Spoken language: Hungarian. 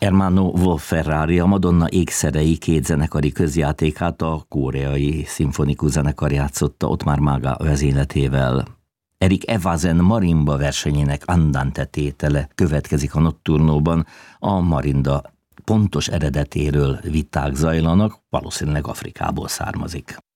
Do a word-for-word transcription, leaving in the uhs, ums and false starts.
Ermanno Wolf Ferrari a Madonna Ékszerei két zenekari közjátékát a koreai szimfonikus zenekar játszotta Ottmar Mága vezényletével. Erik Evazen marimba versenyének Andante tétele következik a Notturnóban. A marinda pontos eredetéről viták zajlanak, valószínűleg Afrikából származik.